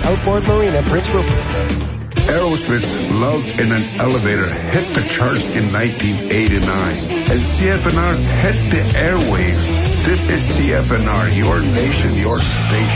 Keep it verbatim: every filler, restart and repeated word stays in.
Outboard Marina, Prince Rupert. Aerosmith's Love in an Elevator hit the charts in nineteen eighty-nine, and C F N R hit the airwaves. This is C F N R, your nation, your station.